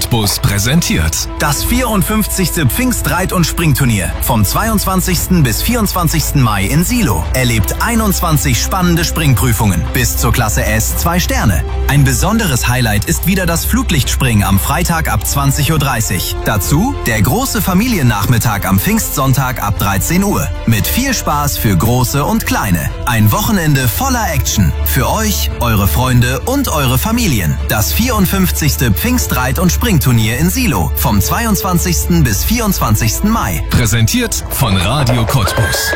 Cottbus präsentiert das 54. Pfingstreit- und Springturnier vom 22. bis 24. Mai in Silo. Erlebt 21 spannende Springprüfungen bis zur Klasse S 2 Sterne. Ein besonderes Highlight ist wieder das Flutlichtspringen am Freitag ab 20.30 Uhr. Dazu der große Familiennachmittag am Pfingstsonntag ab 13 Uhr. Mit viel Spaß für Große und Kleine. Ein Wochenende voller Action. Für euch, eure Freunde und eure Familien. Das 54. Pfingstreit- und Springturnier in Silo vom 22. bis 24. Mai. Präsentiert von Radio Cottbus.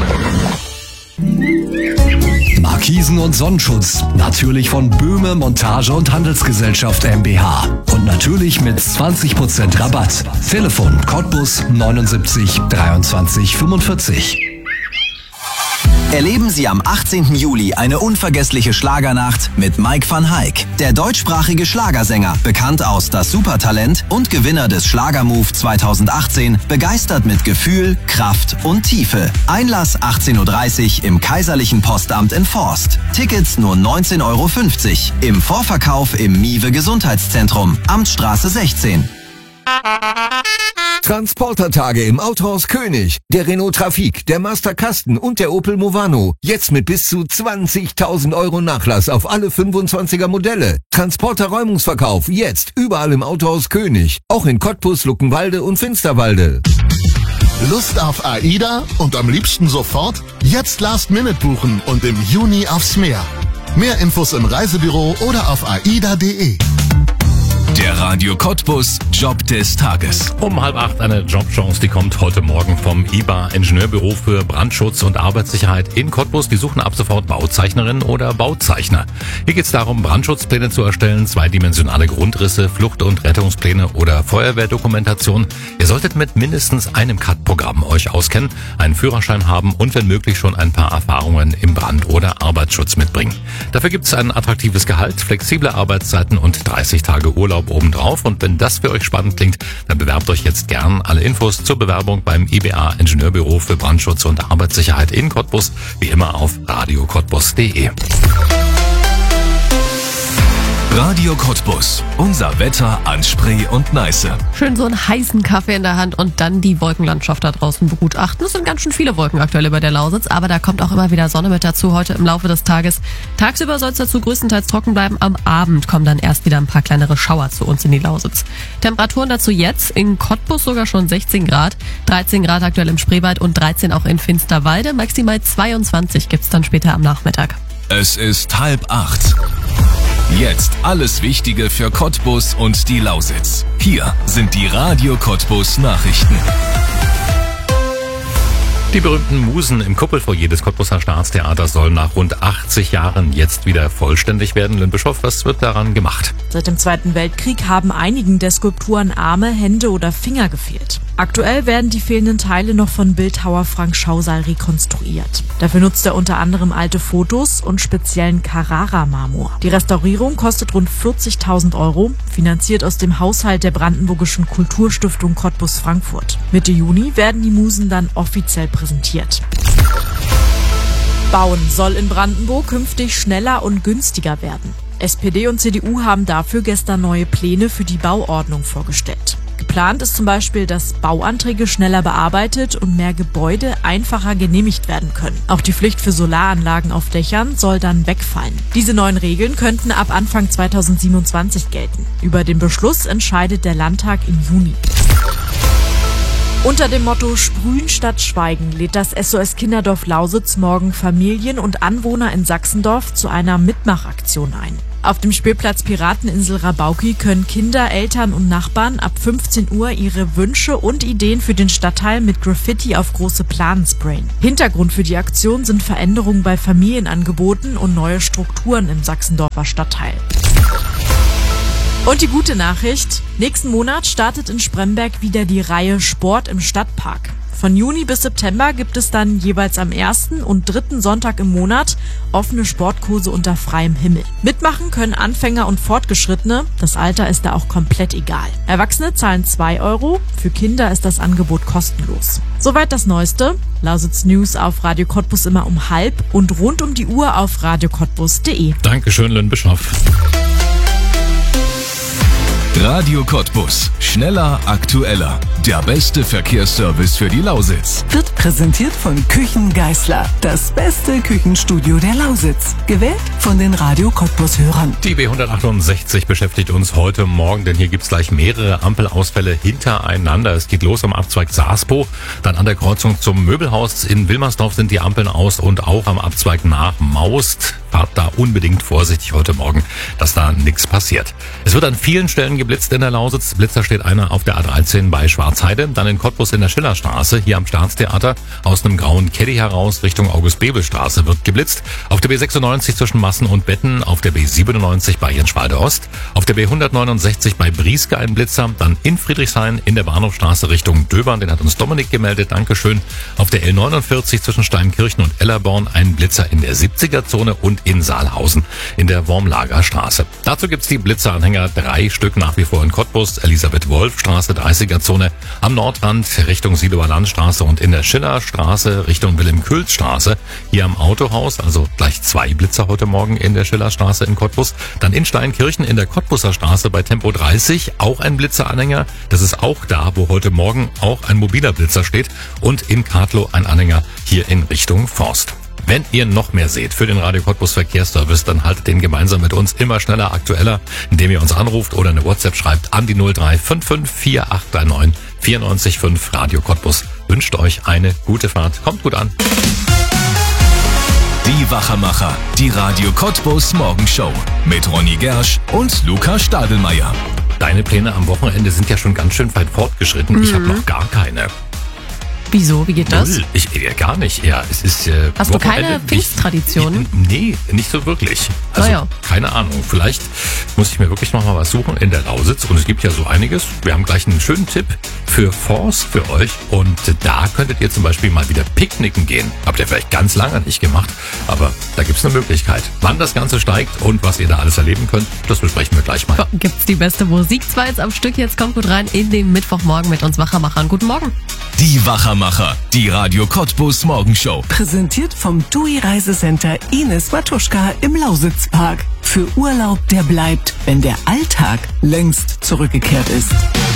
Markisen und Sonnenschutz. Natürlich von Böhme Montage und Handelsgesellschaft mbH. Und natürlich mit 20% Rabatt. Telefon Cottbus 79 23 45. Erleben Sie am 18. Juli eine unvergessliche Schlagernacht mit Mike van Hayk. Der deutschsprachige Schlagersänger, bekannt aus Das Supertalent und Gewinner des Schlagermove 2018, begeistert mit Gefühl, Kraft und Tiefe. Einlass 18.30 Uhr im Kaiserlichen Postamt in Forst. Tickets nur 19,50 €. Im Vorverkauf im Miwe Gesundheitszentrum, Amtsstraße 16. Transportertage im Autohaus König. Der Renault Trafic, der Master Kasten und der Opel Movano. Jetzt mit bis zu 20.000 € Nachlass auf alle 25er Modelle. Transporter-Räumungsverkauf jetzt überall im Autohaus König. Auch in Cottbus, Luckenwalde und Finsterwalde. Lust auf AIDA und am liebsten sofort? Jetzt Last Minute buchen und im Juni aufs Meer. Mehr Infos im Reisebüro oder auf aida.de. Der Radio Cottbus Job des Tages. Um 7:30 eine Jobchance, die kommt heute Morgen vom IBA Ingenieurbüro für Brandschutz und Arbeitssicherheit in Cottbus. Die suchen ab sofort Bauzeichnerin oder Bauzeichner. Hier geht es darum, Brandschutzpläne zu erstellen, zweidimensionale Grundrisse, Flucht- und Rettungspläne oder Feuerwehrdokumentation. Ihr solltet mit mindestens einem CAD-Programm euch auskennen, einen Führerschein haben und wenn möglich schon ein paar Erfahrungen im Brand- oder Arbeitsschutz mitbringen. Dafür gibt es ein attraktives Gehalt, flexible Arbeitszeiten und 30 Tage Urlaub obendrauf. Und wenn das für euch spannend klingt, dann bewerbt euch jetzt gern. Alle Infos zur Bewerbung beim IBA Ingenieurbüro für Brandschutz und Arbeitssicherheit in Cottbus, wie immer auf radiocottbus.de. Radio Cottbus. Unser Wetter an Spree und Neiße. Schön so einen heißen Kaffee in der Hand und dann die Wolkenlandschaft da draußen begutachten. Es sind ganz schön viele Wolken aktuell über der Lausitz, aber da kommt auch immer wieder Sonne mit dazu heute im Laufe des Tages. Tagsüber soll es dazu größtenteils trocken bleiben. Am Abend kommen dann erst wieder ein paar kleinere Schauer zu uns in die Lausitz. Temperaturen dazu jetzt in Cottbus sogar schon 16 Grad, 13 Grad aktuell im Spreewald und 13 auch in Finsterwalde. Maximal 22 gibt's dann später am Nachmittag. Es ist 7:30. Jetzt alles Wichtige für Cottbus und die Lausitz. Hier sind die Radio Cottbus Nachrichten. Die berühmten Musen im Kuppelfoyer des Cottbuser Staatstheaters sollen nach rund 80 Jahren jetzt wieder vollständig werden. Lynn Bischoff, was wird daran gemacht? Seit dem Zweiten Weltkrieg haben einigen der Skulpturen Arme, Hände oder Finger gefehlt. Aktuell werden die fehlenden Teile noch von Bildhauer Frank Schausal rekonstruiert. Dafür nutzt er unter anderem alte Fotos und speziellen Carrara-Marmor. Die Restaurierung kostet rund 40.000 €, finanziert aus dem Haushalt der Brandenburgischen Kulturstiftung Cottbus-Frankfurt. Mitte Juni werden die Musen dann offiziell präsentiert. Bauen soll in Brandenburg künftig schneller und günstiger werden. SPD und CDU haben dafür gestern neue Pläne für die Bauordnung vorgestellt. Geplant ist zum Beispiel, dass Bauanträge schneller bearbeitet und mehr Gebäude einfacher genehmigt werden können. Auch die Pflicht für Solaranlagen auf Dächern soll dann wegfallen. Diese neuen Regeln könnten ab Anfang 2027 gelten. Über den Beschluss entscheidet der Landtag im Juni. Unter dem Motto Sprühen statt Schweigen lädt das SOS Kinderdorf Lausitz morgen Familien und Anwohner in Sachsendorf zu einer Mitmachaktion ein. Auf dem Spielplatz Pirateninsel Rabauki können Kinder, Eltern und Nachbarn ab 15 Uhr ihre Wünsche und Ideen für den Stadtteil mit Graffiti auf große Planen sprayen. Hintergrund für die Aktion sind Veränderungen bei Familienangeboten und neue Strukturen im Sachsendorfer Stadtteil. Und die gute Nachricht: Nächsten Monat startet in Spremberg wieder die Reihe Sport im Stadtpark. Von Juni bis September gibt es dann jeweils am 1. und 3. Sonntag im Monat offene Sportkurse unter freiem Himmel. Mitmachen können Anfänger und Fortgeschrittene, das Alter ist da auch komplett egal. Erwachsene zahlen 2 €, für Kinder ist das Angebot kostenlos. Soweit das Neueste. Lausitz News auf Radio Cottbus immer um 12:30 und rund um die Uhr auf radiocottbus.de. Dankeschön, Lynn Bischoff. Radio Cottbus. Schneller, aktueller. Der beste Verkehrsservice für die Lausitz. Wird präsentiert von Küchen Geisler. Das beste Küchenstudio der Lausitz. Gewählt von den Radio Cottbus-Hörern. Die B168 beschäftigt uns heute Morgen, denn hier gibt's gleich mehrere Ampelausfälle hintereinander. Es geht los am Abzweig Saaspo, dann an der Kreuzung zum Möbelhaus in Wilmersdorf sind die Ampeln aus und auch am Abzweig nach Maust. Fahrt da unbedingt vorsichtig heute Morgen, dass da nichts passiert. Es wird an vielen Stellen geblitzt in der Lausitz. Blitzer steht einer auf der A13 bei Schwarzheide, dann in Cottbus in der Schillerstraße, hier am Staatstheater. Aus einem grauen Caddy heraus Richtung August-Bebel-Straße wird geblitzt. Auf der B96 zwischen Massen und Betten, auf der B97 bei Jenschwalde Ost, auf der B169 bei Brieske ein Blitzer, dann in Friedrichshain in der Bahnhofstraße Richtung Döbern, den hat uns Dominik gemeldet, Dankeschön. Auf der L49 zwischen Steinkirchen und Ellerborn ein Blitzer in der 70er-Zone und in Saalhausen in der Wormlagerstraße. Dazu gibt's die Blitzeranhänger 3 Stück nach wie vor in Cottbus, Elisabeth-Wolf-Straße, 30er-Zone, am Nordrand Richtung Siloer Landstraße und in der Schillerstraße Richtung Wilhelm-Külz-Straße, hier am Autohaus, also gleich 2 Blitzer heute Morgen in der Schillerstraße in Cottbus, dann in Steinkirchen in der Cottbuser Straße bei Tempo 30 auch ein Blitzeranhänger, das ist auch da, wo heute Morgen auch ein mobiler Blitzer steht und in Kadlow ein Anhänger hier in Richtung Forst. Wenn ihr noch mehr seht für den Radio Cottbus Verkehrsservice, dann haltet den gemeinsam mit uns immer schneller aktueller, indem ihr uns anruft oder eine WhatsApp schreibt an die 0355 4839 94.5. Radio Cottbus wünscht euch eine gute Fahrt. Kommt gut an. Die Wachermacher, die Radio Cottbus Morgenshow mit Ronny Gersch und Lukas Stadelmeier. Deine Pläne am Wochenende sind ja schon ganz schön weit fortgeschritten. Ich habe noch gar keine. Wieso? Wie geht das? Gar nicht. Ja, es ist Hast du keine Pfingsttradition? Nee, nicht so wirklich. Also, keine Ahnung. Vielleicht muss ich mir wirklich noch mal was suchen in der Lausitz. Und es gibt ja so einiges. Wir haben gleich einen schönen Tipp für Forst für euch. Und da könntet ihr zum Beispiel mal wieder picknicken gehen. Habt ihr vielleicht ganz lange nicht gemacht. Aber da gibt's eine Möglichkeit. Wann das Ganze steigt und was ihr da alles erleben könnt, das besprechen wir gleich mal. Gibt's die beste Musik zwar jetzt am Stück. Jetzt kommt gut rein in den Mittwochmorgen mit uns Wachermachern. Guten Morgen. Die Wachermacher, die Radio Cottbus Morgenshow. Präsentiert vom TUI Reisecenter Ines Matuschka im Lausitzpark. Für Urlaub, der bleibt, wenn der Alltag längst zurückgekehrt ist.